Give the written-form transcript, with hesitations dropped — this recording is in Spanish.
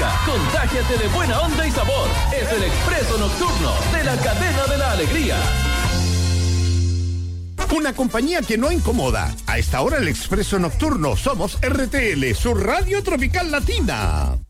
alegría. Contágiate de buena onda y sabor. Es el Expreso Nocturno de la Cadena de la Alegría. Una compañía que no incomoda. A esta hora el Expreso Nocturno. Somos RTL, su radio tropical latina.